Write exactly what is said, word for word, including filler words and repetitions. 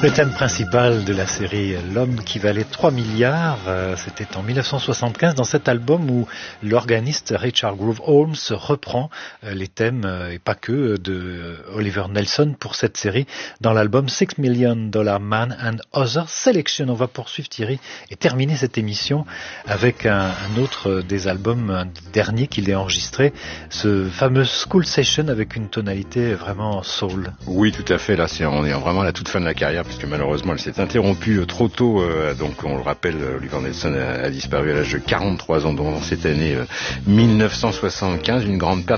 Le thème principal de la série L'homme qui valait trois milliards, euh, c'était en mille neuf cent soixante-quinze dans cet album où l'organiste Richard Groove Holmes reprend euh, les thèmes, euh, et pas que, de euh, Oliver Nelson pour cette série dans l'album Six Million Dollar Man and Other Selection. On va poursuivre, Thierry, et terminer cette émission avec un, un autre des albums, un dernier qu'il a enregistré, ce fameux School Session avec une tonalité vraiment soul. Oui, tout à fait. Là, c'est, on est vraiment à la toute fin de la carrière, puisque malheureusement, elle s'est interrompue euh, trop tôt. Euh, donc, on le rappelle, Oliver Nelson a, a disparu à l'âge de quarante-trois ans, dans cette année euh, mille neuf cent soixante-quinze. Une grande perte.